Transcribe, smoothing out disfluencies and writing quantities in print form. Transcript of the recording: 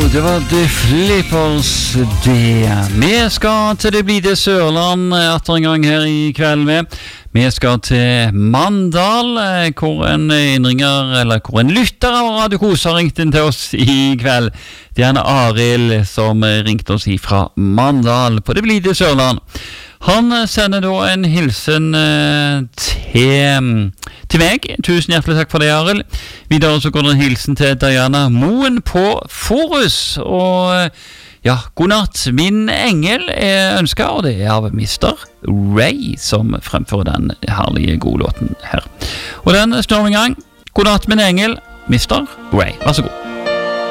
det var The Flippers det. Vi skal til det blide Sørland etter en gang her i kveld med. Vi skal til Mandal, hvor en innringer, eller hvor en lytter av Radio Kos har ringt inn til oss i kveld. Det er Arild som ringte oss fra Mandal på det blide Sørland. Han sender da en hilsen til meg. Tusen hjertelig takk for det, Arild. Videre så går det en hilsen til Diana Moen på Forus. Og ja, god natt. Min engel ønsket, og det av Mr. Ray som fremfører den herlige gode låten her. Og den står vi i gang. God natt, min engel, Mr. Ray. Vær så god.